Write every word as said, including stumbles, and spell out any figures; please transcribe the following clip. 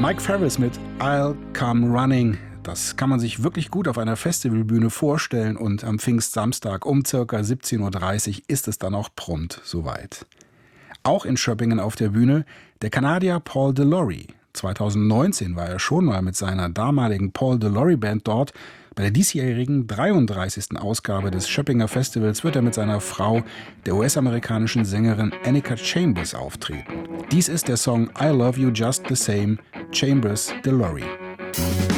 Mike Farris mit I'll Come Running. Das kann man sich wirklich gut auf einer Festivalbühne vorstellen und am Pfingstsamstag um ca. siebzehn Uhr dreißig ist es dann auch prompt soweit. Auch in Schöppingen auf der Bühne der Kanadier Paul DeLory. zweitausendneunzehn war er schon mal mit seiner damaligen Paul DeLory Band dort. Bei der diesjährigen dreiunddreißigsten Ausgabe des Schöppinger Festivals wird er mit seiner Frau, der U S-amerikanischen Sängerin Annika Chambers, auftreten. Dies ist der Song I Love You Just the Same, Chambers DeLory.